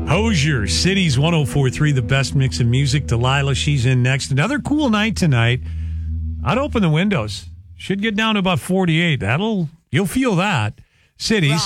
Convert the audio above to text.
Hosier, Cities 104.3, the best mix of music. Delilah, she's in next. Another cool night tonight. I'd open the windows. Should get down to about 48. You'll feel that. Cities.